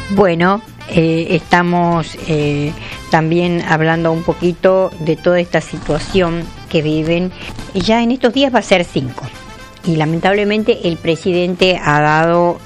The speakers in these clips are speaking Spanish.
Bueno, estamos también hablando un poquito de toda esta situación que viven. Ya en estos días va a ser 5 y lamentablemente el presidente ha dado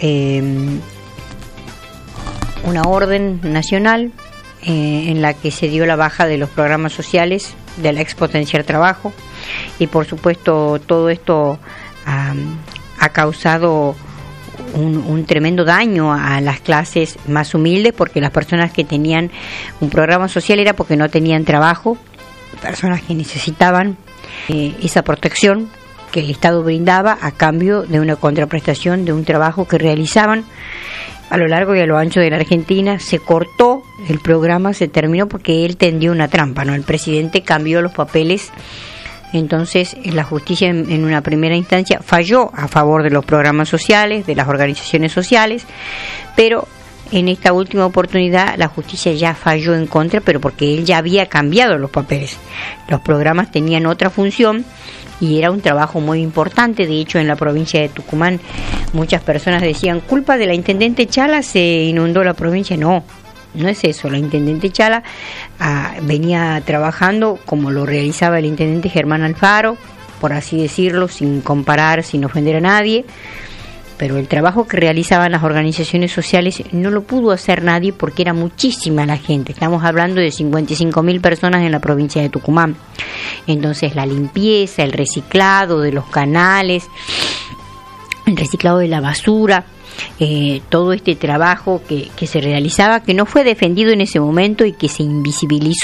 una orden nacional en la que se dio la baja de los programas sociales de la Expotenciar Trabajo, y por supuesto todo esto ha causado un tremendo daño a las clases más humildes, porque las personas que tenían un programa social era porque no tenían trabajo, personas que necesitaban esa protección que el Estado brindaba a cambio de una contraprestación de un trabajo que realizaban a lo largo y a lo ancho de la Argentina. Se cortó el programa, se terminó porque él tendió una trampa, ¿no? El presidente cambió los papeles. Entonces la justicia en una primera instancia falló a favor de los programas sociales, de las organizaciones sociales, pero en esta última oportunidad la justicia ya falló en contra, pero porque él ya había cambiado los papeles. Los programas tenían otra función y era un trabajo muy importante. De hecho, en la provincia de Tucumán muchas personas decían, culpa de la intendente Chala se inundó la provincia. No es eso. La intendente Chala venía trabajando como lo realizaba el intendente Germán Alfaro, por así decirlo, sin comparar, sin ofender a nadie, pero el trabajo que realizaban las organizaciones sociales no lo pudo hacer nadie porque era muchísima la gente. Estamos hablando de 55.000 personas en la provincia de Tucumán. Entonces la limpieza, el reciclado de los canales, el reciclado de la basura, todo este trabajo que se realizaba, que no fue defendido en ese momento y que se invisibilizó